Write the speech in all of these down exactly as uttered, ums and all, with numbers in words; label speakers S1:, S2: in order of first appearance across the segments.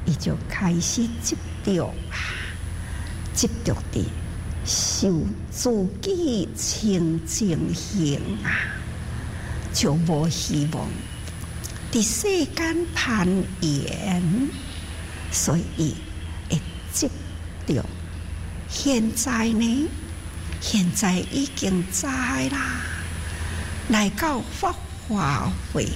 S1: 伊就开始执着啊，执着的受自己清净行啊，就无希望伫世间攀岩，所以会执着。现在呢，现在已经知啦，来到法华会，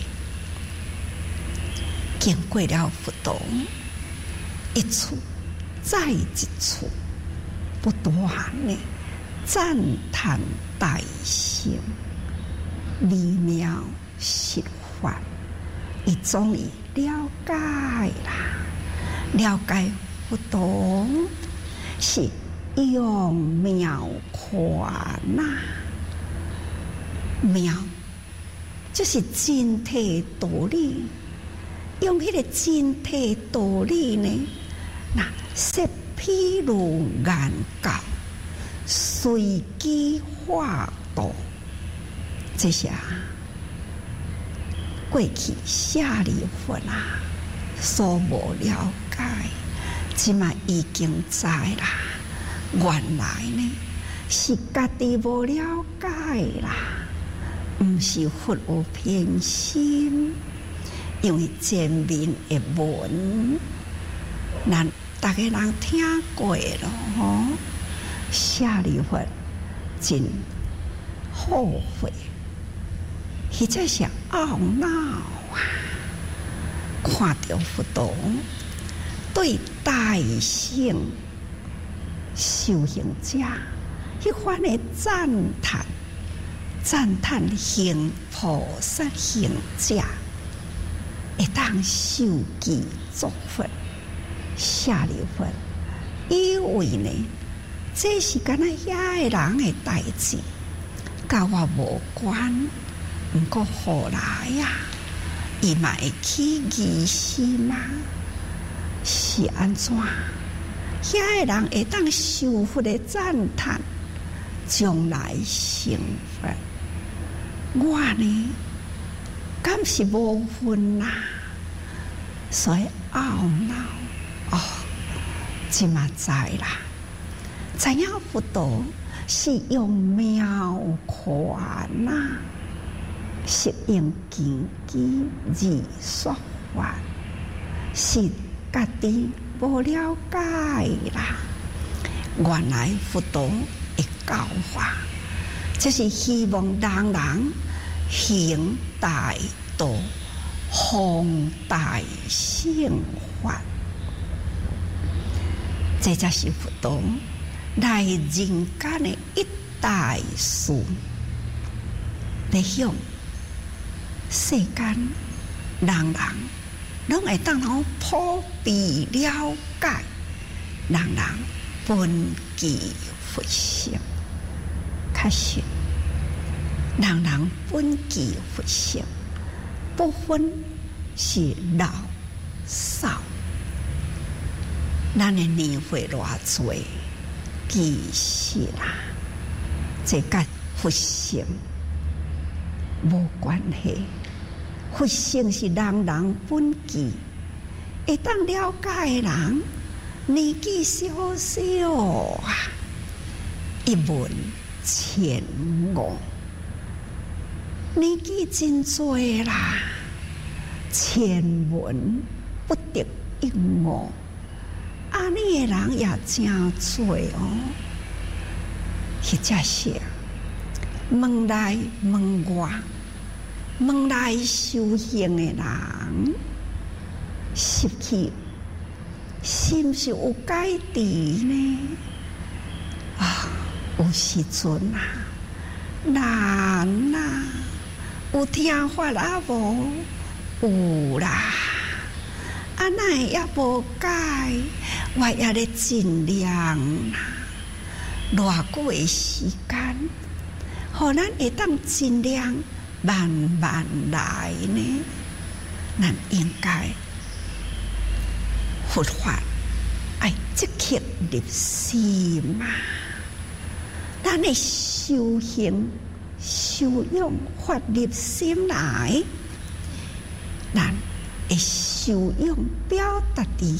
S1: 经过了不同一处再一处，不断的赞叹大乘微妙实法，伊终于了解啦，了解不同是用妙宽呐，妙就是真谛道理，用迄个真谛道理呢，那说譬如言教，随机化度，这些啊，过去舍利弗啊所无了解，即嘛已经知啦。原来呢是家己无了解啦，毋是佛有偏心，因为前面的文，咱大家人听过咯吼，舍利弗真后悔，或者是懊恼啊，看到佛陀对大乘修行者迄番的赞叹，赞叹行菩萨行者会当受记作佛，舍利弗以为呢，这是敢若遐个人的代志，甲我无关。毋过后来呀，伊嘛会起疑心嘛，是安怎？遐个人会当受佛的赞叹，将来成佛。我呢，敢是无分啦，所以懊恼哦，即嘛知啦，知影佛陀是用妙宽呐，是用经机而说法，是家己无了解啦。原来佛陀的教法，就是希望人人行大道，弘大乘法。这才是佛陀来人间的一大事，来向世间人人拢会当好普遍了解，人人本具佛性。确实，人人本具佛性，不分是老少，咱的年岁偌多，其实啦，这甲佛性无关系。佛性是人人本具，会当了解的人，年纪小小啊，一文千误，年纪真多啦，千文不得一误，安尼的人也真多哦。或者是门内门外。门内修行的人，失去是毋是有改变呢？啊，有时阵啊，难啊，有听法啊无？有啦，啊那也无改，我也咧尽量啦。偌久的时间，互咱会当尽量。慢慢来呢，咱应该佛法爱即刻入心嘛。咱的修行修养法入心来，咱的修养表达伫